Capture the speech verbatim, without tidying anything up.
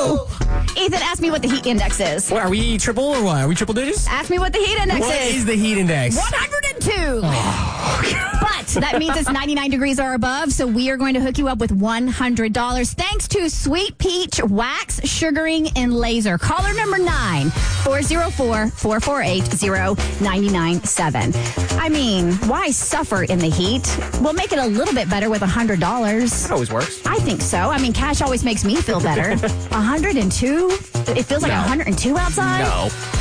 Woo! Ethan, ask me what the heat index is. What, are we triple or what? Are we triple digits? Ask me what the heat index What is. is the heat index? one hundred two. Oh, but that means it's ninety-nine degrees or above, so we are going to hook you up with one hundred dollars thanks to Sweet Peach Wax, Sugaring, and Laser. Caller number nine, four oh four, four four eight, oh nine nine seven. I mean, why suffer in the heat? We'll make it a little bit better with one hundred dollars. That always works. I think so. I mean, cash always makes me feel better. one hundred two? It feels like No. one hundred two outside? No.